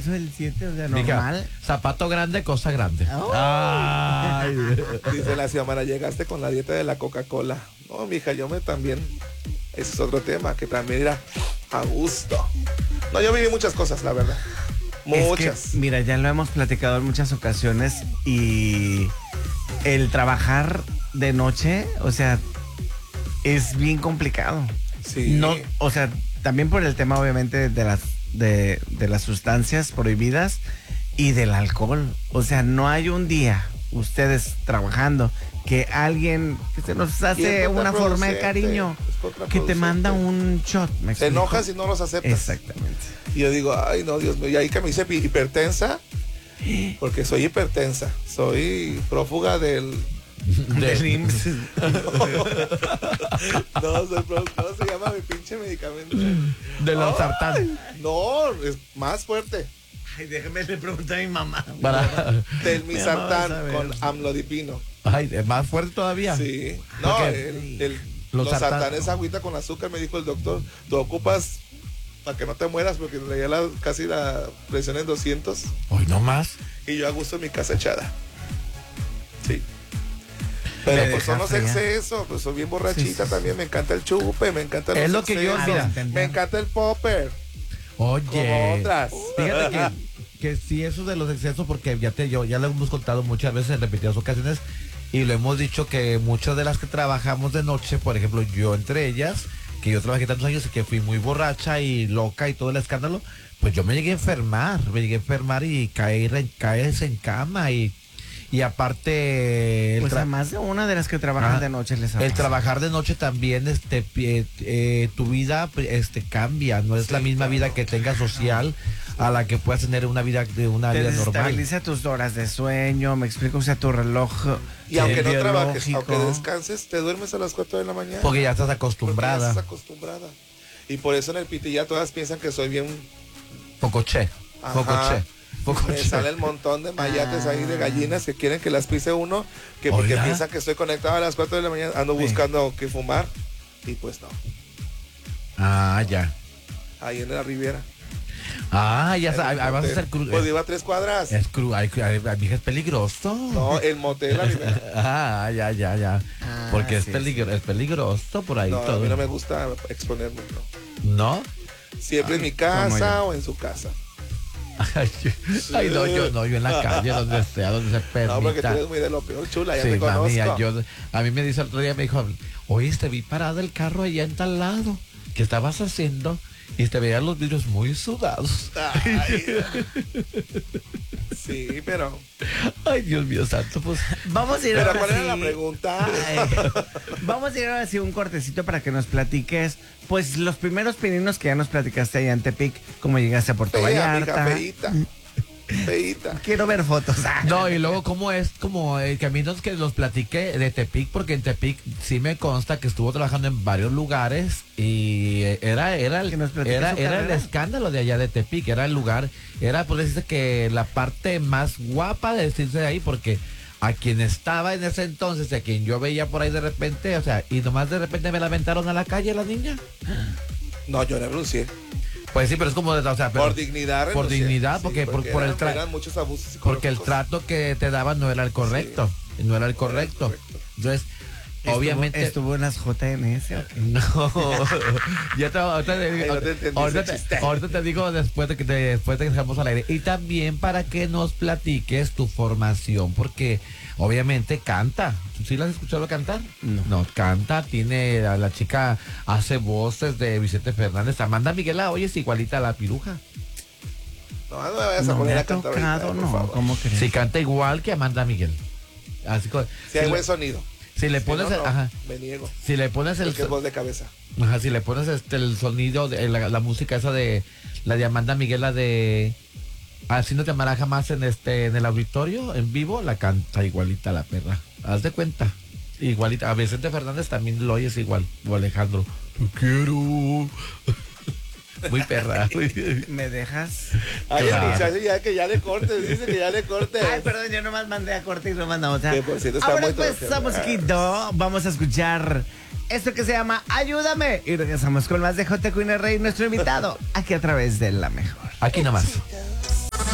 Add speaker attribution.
Speaker 1: eso del 7, o sea,
Speaker 2: Mija,
Speaker 1: normal.
Speaker 2: zapato grande, cosa grande.
Speaker 1: Oh.
Speaker 2: Ay.
Speaker 3: Dice la Xiomara, llegaste con la dieta de la Coca-Cola. No, mija, yo también. Ese es otro tema, que también era a gusto. No, yo viví muchas cosas, la verdad. Muchas.
Speaker 1: Es que, mira, ya lo hemos platicado en muchas ocasiones y el trabajar de noche, o sea, es bien complicado.
Speaker 3: Sí.
Speaker 1: No, o sea, también por el tema obviamente de las sustancias prohibidas y del alcohol. O sea, no hay un día ustedes trabajando que alguien que se nos hace una forma de cariño que te manda un shot.
Speaker 3: Te enojas si no los aceptas.
Speaker 1: Exactamente.
Speaker 3: Y yo digo, ay no, Dios mío, y ahí que me hice hipertensa, porque soy hipertensa, soy prófuga del...
Speaker 1: Del IMSS.
Speaker 3: No, ¿cómo se llama mi pinche medicamento?
Speaker 2: De los sartán.
Speaker 3: No, es más fuerte.
Speaker 1: Ay, déjeme le preguntar a mi mamá.
Speaker 3: Del
Speaker 1: Mi mamá va a
Speaker 3: misartán
Speaker 1: saber.
Speaker 3: con amlodipino.
Speaker 2: Ay, es más fuerte todavía.
Speaker 3: Sí. No,
Speaker 2: Porque
Speaker 3: los
Speaker 2: los sartán
Speaker 3: sartán es agüita con azúcar, me dijo el doctor. Tú ocupas para que no te mueras, porque traía casi la presión en 200.
Speaker 2: Hoy no más.
Speaker 3: Y yo a gusto en mi casa echada. Sí. Pero
Speaker 1: Me
Speaker 3: pues son
Speaker 1: deja
Speaker 3: los
Speaker 1: fría.
Speaker 3: excesos, pues soy bien borrachita
Speaker 1: Sí.
Speaker 3: también, me encanta el chupe, me encanta
Speaker 2: Es
Speaker 3: los
Speaker 2: lo que yo,
Speaker 3: excesos,
Speaker 2: mira,
Speaker 3: me encanta el popper, como
Speaker 2: Oye.
Speaker 3: otras.
Speaker 2: Fíjate que sí, eso de los excesos, porque ya lo hemos contado muchas veces en repetidas ocasiones y lo hemos dicho que muchas de las que trabajamos de noche, por ejemplo, yo entre ellas, que yo trabajé tantos años y que fui muy borracha y loca y todo el escándalo, pues yo me llegué a enfermar y caer en cama y aparte
Speaker 1: Pues a más de una de las que trabajan de noche les ha
Speaker 2: el
Speaker 1: pasado.
Speaker 2: trabajar de noche también tu vida cambia, no es la misma vida que tengas social a la que puedas tener una vida
Speaker 1: Te
Speaker 2: normal.
Speaker 1: desestabiliza tus horas de sueño, me explico, o sea, tu reloj.
Speaker 3: Y aunque no trabajes,
Speaker 1: biológico.
Speaker 3: aunque descanses, te duermes a las 4 de la mañana.
Speaker 2: Porque ya estás
Speaker 3: Porque ya
Speaker 2: acostumbrada.
Speaker 3: estás acostumbrada. Y por eso en el pitilla todas piensan que soy bien...
Speaker 2: Pocoche.
Speaker 3: Ajá. Me sale el montón de mayates ahí de gallinas que quieren que las pise uno, que porque
Speaker 2: Oiga.
Speaker 3: piensan que estoy conectado a las 4 de la mañana, ando buscando que fumar. Y pues no,
Speaker 2: Ah, ya.
Speaker 3: ahí en la Riviera.
Speaker 2: Ah, ya
Speaker 3: En
Speaker 2: sabes,
Speaker 3: el
Speaker 2: vas a
Speaker 3: motel.
Speaker 2: hacer cruz.
Speaker 3: Pues iba a 3 cuadras.
Speaker 2: Es cruz, es peligroso.
Speaker 3: No, el motel la Rivera.
Speaker 2: Ah, ya.
Speaker 1: Ah,
Speaker 2: Porque es
Speaker 1: sí,
Speaker 2: peligroso por ahí
Speaker 3: No, a
Speaker 2: todo.
Speaker 3: mí no me gusta exponerme, no.
Speaker 2: ¿No?
Speaker 3: Siempre en mi
Speaker 1: como
Speaker 3: casa
Speaker 1: yo.
Speaker 3: o en su casa.
Speaker 2: Ay, no, yo en la calle, donde sea, donde se permita.
Speaker 3: No, porque tú eres muy de lo peor, chula, ya
Speaker 2: Sí,
Speaker 3: te conozco.
Speaker 2: mami, a mí me dice el otro día, me dijo, oye, te vi parado el carro allá en tal lado. ¿Qué estabas haciendo? Y te veían los vidrios muy sudados.
Speaker 3: Ay, sí, pero...
Speaker 2: Ay, Dios mío santo, pues.
Speaker 1: Vamos a ir
Speaker 3: Pero
Speaker 1: ahora
Speaker 3: ¿cuál era
Speaker 1: sí-
Speaker 3: la pregunta?
Speaker 1: Vamos a ir ahora sí un cortecito para que nos platiques, pues, los primeros pininos que ya nos platicaste allá en Tepic, cómo llegaste a Puerto
Speaker 3: Fea,
Speaker 1: Vallarta.
Speaker 3: amiga, feíta. Feíta.
Speaker 1: Quiero ver fotos.
Speaker 2: No, y luego cómo es como el camino que los platiqué de Tepic, porque en Tepic sí me consta que estuvo trabajando en varios lugares y era
Speaker 1: Que nos platique su
Speaker 2: el
Speaker 1: carrera.
Speaker 2: escándalo de allá de Tepic, era el lugar, era por decirse que la parte más guapa de decirse de ahí, porque a quien estaba en ese entonces, a quien yo veía por ahí de repente, o sea, y nomás de repente me la aventaron a la calle la niña.
Speaker 3: No, yo renuncié.
Speaker 2: Pues sí, pero es como, o sea, pero
Speaker 3: Por dignidad
Speaker 2: por
Speaker 3: renuncié.
Speaker 2: dignidad,
Speaker 3: Sí,
Speaker 2: porque por el
Speaker 3: eran muchos abusos
Speaker 2: porque el
Speaker 3: psicológicos.
Speaker 2: trato que te daban no era el correcto, no era el correcto.
Speaker 3: correcto.
Speaker 2: Entonces, obviamente
Speaker 1: Estuvo en las JNS. ¿O qué?
Speaker 2: no. Ya ahorita
Speaker 3: Ay, no te entendí
Speaker 2: ahorita
Speaker 3: ese chiste.
Speaker 2: ahorita te digo después de que dejamos al aire. Y también para que nos platiques tu formación, porque obviamente canta. ¿Sí la has escuchado cantar?
Speaker 1: No.
Speaker 2: Canta, tiene a la chica, hace voces de Vicente Fernández. Amanda Miguela, oye, es igualita a la piruja.
Speaker 3: No, no me vayas a
Speaker 1: No
Speaker 3: poner
Speaker 1: me
Speaker 3: a
Speaker 1: ha
Speaker 3: cantar
Speaker 1: tocado,
Speaker 3: ahorita, por
Speaker 1: no,
Speaker 3: favor.
Speaker 1: ¿cómo crees?
Speaker 2: Sí, canta igual que Amanda Miguel. Así que,
Speaker 3: Si hay buen sonido.
Speaker 2: si le pones,
Speaker 3: Si no, no,
Speaker 2: ajá,
Speaker 3: me niego.
Speaker 2: si le pones el,
Speaker 3: Porque es voz de cabeza.
Speaker 2: ajá, si le pones el sonido, la música esa de la de Amanda Miguel, la de Así no te amará jamás en el auditorio, en vivo, la canta igualita la perra. Haz de cuenta. Igualita. A Vicente Fernández también lo oyes igual. O Alejandro. Te quiero. Muy perra.
Speaker 1: ¿Me dejas?
Speaker 3: Ay,
Speaker 2: Claro.
Speaker 3: el muchacho ya que ya le cortes, dice que ya le cortes.
Speaker 1: Ay, perdón, yo nomás mandé a corte y no mandamos.
Speaker 3: Que por cierto está
Speaker 1: Ahora
Speaker 3: muy
Speaker 1: pues,
Speaker 3: torcido.
Speaker 1: musiquito, vamos a escuchar esto que se llama Ayúdame. Y regresamos con más de J. Queen Rey, nuestro invitado, aquí a través de La Mejor.
Speaker 2: Aquí nomás.
Speaker 3: Éxito.